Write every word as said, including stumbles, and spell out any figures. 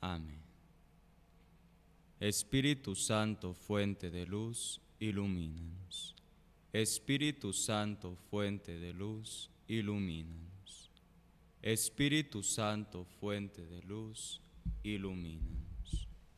Amén. Espíritu Santo, fuente de luz, ilumínanos. Espíritu Santo, fuente de luz, ilumínanos. Espíritu Santo, fuente de luz, ilumínanos.